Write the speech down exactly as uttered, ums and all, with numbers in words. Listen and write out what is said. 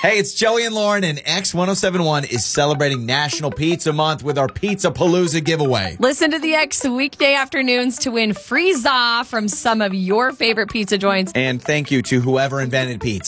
Hey, it's Joey and Lauren, and X ten seventy-one is celebrating National Pizza Month with our Pizza Palooza giveaway. Listen to the X weekday afternoons to win free za from some of your favorite pizza joints. And thank you to whoever invented pizza.